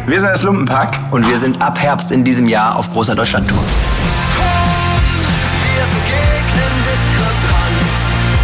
Wir sind das Lumpenpack und wir sind ab Herbst in diesem Jahr auf großer Deutschlandtour. Wir begegnen Diskrepanz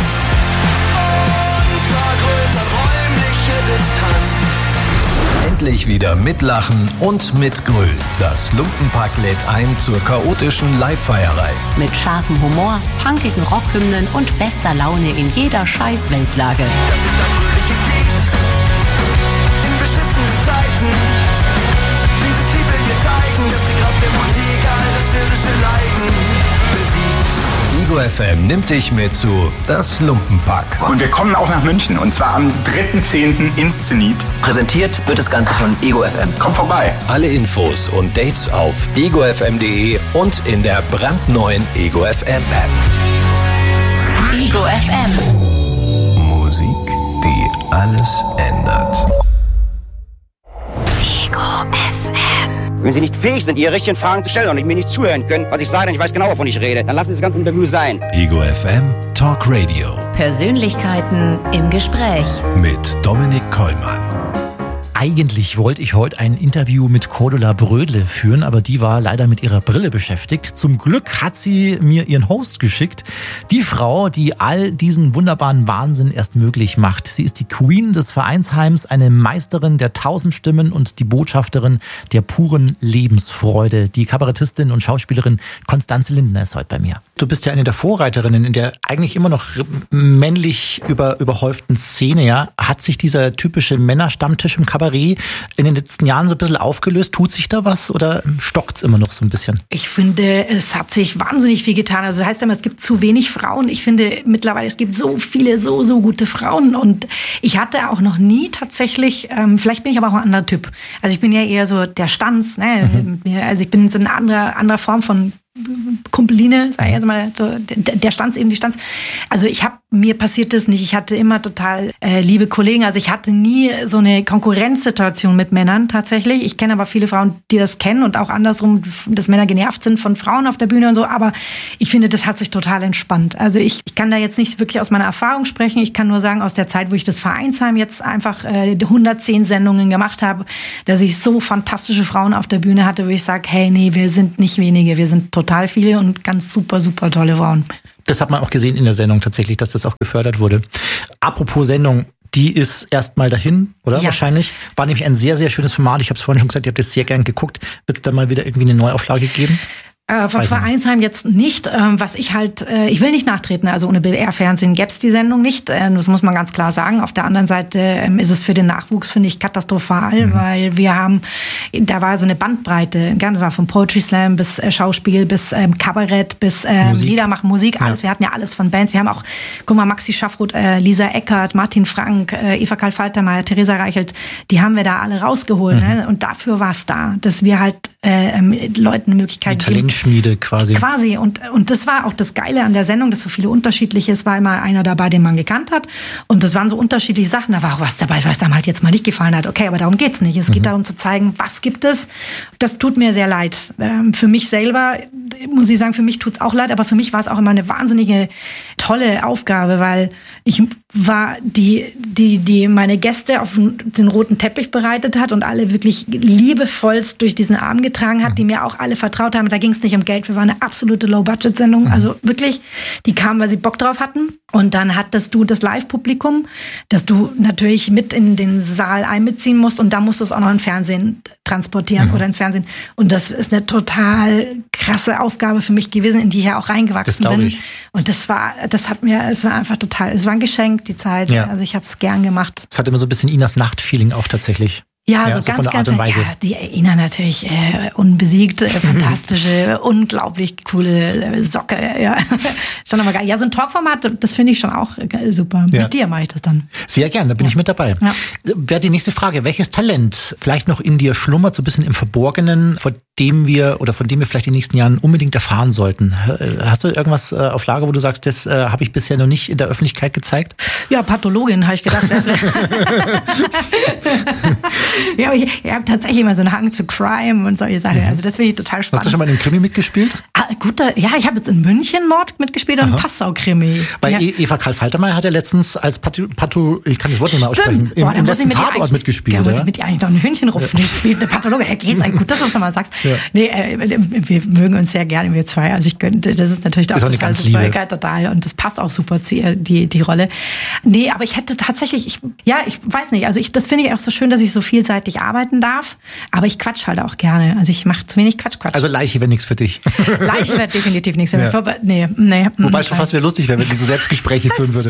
und vergrößern räumliche Distanz. Endlich wieder mitlachen und mitgrölen. Das Lumpenpack lädt ein zur chaotischen Live-Feierei. Mit scharfem Humor, punkigen Rockhymnen und bester Laune in jeder Scheiß-Weltlage. Das ist ein fröhliches Lied in beschissenen Zeiten. Dieses Lied will dir zeigen, dass die Kraft der Musik all das irdische Leiden besiegt. Ego FM nimmt dich mit zu Das Lumpenpack. und wir kommen auch nach München und zwar am 3.10. ins Zenit. Präsentiert wird das Ganze von Ego FM. Kommt vorbei. Alle Infos und Dates auf egofm.de und in der brandneuen Ego FM App. Ego FM. Musik, die alles ändert. Ego FM. Wenn Sie nicht fähig sind, Ihre richtigen Fragen zu stellen und mir nicht zuhören können, was ich sage, dann ich weiß genau, wovon ich rede, dann lassen Sie das ganze Interview sein. Ego FM Talk Radio Persönlichkeiten im Gespräch. mit Dominik Kollmann. Eigentlich wollte ich heute ein Interview mit Cordula Brödle führen, aber die war leider mit ihrer Brille beschäftigt. Zum Glück hat sie mir ihren Host geschickt. Die Frau, die all diesen wunderbaren Wahnsinn erst möglich macht. Sie ist die Queen des Vereinsheims, eine Meisterin der 1000 Stimmen und die Botschafterin der puren Lebensfreude. Die Kabarettistin und Schauspielerin Constanze Lindner ist heute bei mir. Du bist ja eine der Vorreiterinnen in der eigentlich immer noch männlich überhäuften Szene. Ja? Hat sich dieser typische Männerstammtisch im Kabarett in den letzten Jahren so ein bisschen aufgelöst? Tut sich da was oder stockt es immer noch so ein bisschen? Ich finde, es hat sich wahnsinnig viel getan. Also das heißt immer, es gibt zu wenig Frauen. Ich finde mittlerweile, es gibt so viele, so gute Frauen. Und ich hatte auch noch nie tatsächlich, vielleicht bin ich aber auch ein anderer Typ. Also ich bin ja eher so der Stanz. Ne? Also ich bin so eine andere Form von Kumpeline, sag ich jetzt mal, so, der Stanz, eben die Stanz. Also mir passiert das nicht. Ich hatte immer total liebe Kollegen. Also ich hatte nie so eine Konkurrenzsituation mit Männern tatsächlich. Ich kenne aber viele Frauen, die das kennen und auch andersrum, dass Männer genervt sind von Frauen auf der Bühne und so. Aber ich finde, das hat sich total entspannt. Also ich kann da jetzt nicht wirklich aus meiner Erfahrung sprechen. Ich kann nur sagen, aus der Zeit, wo ich das Vereinsheim jetzt einfach 110 Sendungen gemacht habe, dass ich so fantastische Frauen auf der Bühne hatte, wo ich sage, hey, nee, wir sind nicht wenige, wir sind total viele und ganz super tolle Frauen. Das hat man auch gesehen in der Sendung tatsächlich, dass das auch gefördert wurde. Apropos Sendung, die ist erstmal dahin, oder? Ja. Wahrscheinlich. War nämlich ein sehr, sehr schönes Format. Ich habe es vorhin schon gesagt, ihr habt das sehr gern geguckt. Wird es da mal wieder irgendwie eine Neuauflage geben? Von Vereinsheim jetzt nicht. Was ich ich will nicht nachtreten, also ohne BR-Fernsehen gäbe es die Sendung nicht. Das muss man ganz klar sagen. Auf der anderen Seite ist es für den Nachwuchs, finde ich, katastrophal, weil da war so eine Bandbreite, das war von Poetry Slam bis Schauspiel, bis Kabarett, bis Lieder machen, Musik, alles. Ja. Wir hatten ja alles von Bands. Wir haben auch, guck mal, Maxi Schaffroth, Lisa Eckert, Martin Frank, Eva Karl Faltermeier, Theresa Reichelt, die haben wir da alle rausgeholt. Ne? Und dafür war es da, dass wir halt Leuten eine Möglichkeit geben. Schmiede quasi. Quasi. Und das war auch das Geile an der Sendung, dass so viele unterschiedliche, es war immer einer dabei, den man gekannt hat. Und das waren so unterschiedliche Sachen. Da war auch was dabei, was einem halt jetzt mal nicht gefallen hat. Okay, aber darum geht's nicht. Es geht darum zu zeigen, was gibt es. Das tut mir sehr leid. Für mich selber, muss ich sagen, für mich tut's auch leid, aber für mich war es auch immer eine wahnsinnige, tolle Aufgabe, weil ich war die meine Gäste auf den roten Teppich bereitet hat und alle wirklich liebevollst durch diesen Abend getragen hat, die mir auch alle vertraut haben. Da ging es nicht um Geld. Wir waren eine absolute Low-Budget-Sendung. Also wirklich, die kamen, weil sie Bock drauf hatten. Und dann hattest du das Live-Publikum, das du natürlich mit in den Saal einbeziehen musst. Und da musst du es auch noch ins Fernsehen transportieren oder ins Fernsehen. Und das ist eine total krasse Aufgabe für mich gewesen, in die ich ja auch reingewachsen bin. Und es war einfach total, es war ein Geschenk, die Zeit. Ja. Also ich habe es gern gemacht. Es hat immer so ein bisschen Inas Nacht-Feeling auch tatsächlich. Ja, so ganz, ganz, ja, die Ina natürlich unbesiegt, fantastische, unglaublich coole Socke, ja. Schon aber geil. Ja, so ein Talkformat, das finde ich schon auch super. Ja. Mit dir mache ich das dann. Sehr gern, da bin ich mit dabei. Ja. Wäre die nächste Frage, welches Talent vielleicht noch in dir schlummert, so ein bisschen im Verborgenen, von dem wir vielleicht in den nächsten Jahren unbedingt erfahren sollten? Hast du irgendwas auf Lager, wo du sagst, das habe ich bisher noch nicht in der Öffentlichkeit gezeigt? Ja, Pathologin, habe ich gedacht. Ja, ich habe tatsächlich immer so einen Hang zu Crime und solche Sachen. Also das finde ich total spannend. Hast du schon mal in einem Krimi mitgespielt? ich habe jetzt in München Mord mitgespielt und Passau-Krimi. Weil Eva Karl Faltermeier hat ja letztens als ich kann das Wort nicht mehr aussprechen, im letzten Tatort mitgespielt. Ja, muss ich mit ihr eigentlich noch ein Hühnchenrupfen spielen. Der Pathologe, geht's eigentlich gut, dass du das nochmal sagst. Ja. Nee, wir mögen uns sehr gerne, wir zwei. Also das ist natürlich auch total super, total. Und das passt auch super zu ihr, die Rolle. Nee, aber ich hätte tatsächlich, ich weiß nicht, also das finde ich auch so schön, dass ich so vielseitig arbeiten darf. Aber ich quatsch halt auch gerne. Also ich mache zu wenig Quatsch. Also Leiche wäre nichts für dich. Leiche wäre definitiv nichts für mich. Nee. Wobei es schon fast wieder lustig wäre, wenn diese Selbstgespräche führen würde.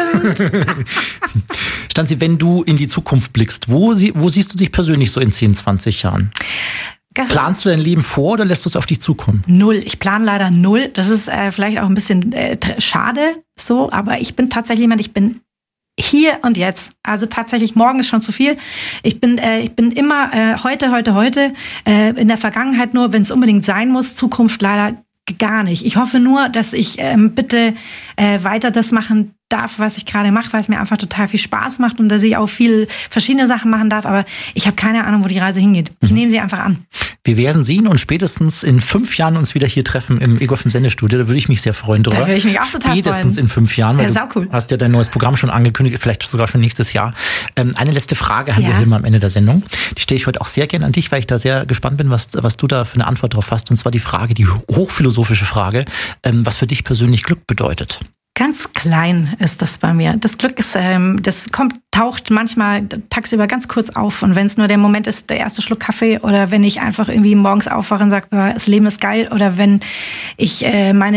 Stanzi, wenn du in die Zukunft blickst, wo siehst du dich persönlich so in 10, 20 Jahren? Planst du dein Leben vor oder lässt du es auf dich zukommen? 0. Ich plane leider 0. Das ist vielleicht auch ein bisschen schade so, aber ich bin tatsächlich jemand, ich bin hier und jetzt. Also tatsächlich, morgen ist schon zu viel. Ich bin immer heute. In der Vergangenheit nur, wenn es unbedingt sein muss. Zukunft leider gar nicht. Ich hoffe nur, dass ich bitte weiter das machen darf, was ich gerade mache, weil es mir einfach total viel Spaß macht und dass ich auch viel verschiedene Sachen machen darf. Aber ich habe keine Ahnung, wo die Reise hingeht. Ich nehme sie einfach an. Wir werden sehen und spätestens in 5 Jahren uns wieder hier treffen im Ego FM Sendestudio. Da würde ich mich sehr freuen drüber. Da würde ich mich auch total freuen. Spätestens in 5 Jahren, weil cool. Du hast ja dein neues Programm schon angekündigt, vielleicht sogar schon nächstes Jahr. Eine letzte Frage haben wir hier mal am Ende der Sendung. Die stelle ich heute auch sehr gerne an dich, weil ich da sehr gespannt bin, was du da für eine Antwort drauf hast. Und zwar die hochphilosophische Frage, was für dich persönlich Glück bedeutet. Ganz klein ist das bei mir. Das Glück ist, taucht manchmal tagsüber ganz kurz auf. Und wenn es nur der Moment ist, der erste Schluck Kaffee oder wenn ich einfach irgendwie morgens aufwache und sage, das Leben ist geil oder wenn ich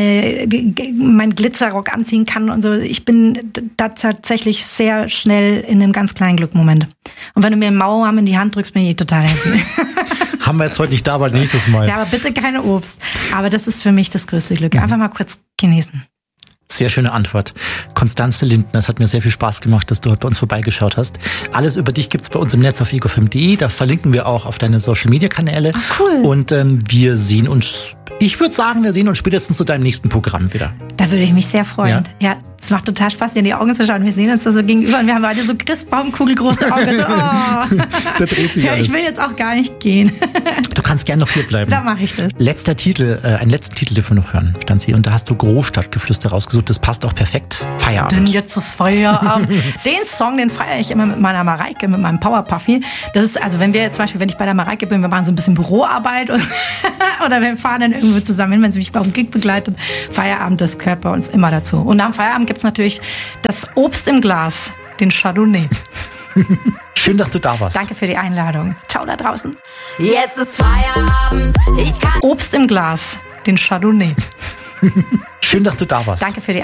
meinen Glitzerrock anziehen kann und so. Ich bin da tatsächlich sehr schnell in einem ganz kleinen Glückmoment. Und wenn du mir einen Mauerarm in die Hand drückst, bin ich total happy. Haben wir jetzt heute nicht da, aber nächstes Mal. Ja, aber bitte keine Obst. Aber das ist für mich das größte Glück. Einfach mal kurz genießen. Sehr schöne Antwort. Konstanze Lindner, es hat mir sehr viel Spaß gemacht, dass du heute bei uns vorbeigeschaut hast. Alles über dich gibt's bei uns im Netz auf egofm.de. Da verlinken wir auch auf deine Social-Media-Kanäle. Ach, cool. Und wir sehen uns, ich würde sagen, spätestens zu deinem nächsten Programm wieder. Da würde ich mich sehr freuen. Ja, es macht total Spaß, dir in die Augen zu schauen. Wir sehen uns da so gegenüber und wir haben beide so Christbaumkugelgroße Augen. So, Da dreht sich alles. Ich will jetzt auch gar nicht gehen. Du kannst gerne noch hier bleiben. Da mache ich das. Einen letzten Titel, den wir noch hören, Stanzi. Und da hast du Großstadtgeflüster rausgesucht. Das passt auch perfekt. Feierabend. Denn jetzt ist Feierabend. Den Song, den feiere ich immer mit meiner Mareike, mit meinem Powerpuffy. Das ist, also wenn ich bei der Mareike bin, wir machen so ein bisschen Büroarbeit oder wir fahren dann irgendwo zusammen hin, wenn sie mich auf dem Gig begleitet. Feierabend, das gehört bei uns immer dazu. Und nach dem Feierabend gibt es natürlich das Obst im Glas, den Chardonnay. Schön, dass du da warst. Danke für die Einladung. Ciao da draußen. Jetzt ist Feierabend. Ich kann Obst im Glas, den Chardonnay. Schön, dass du da warst. Danke für die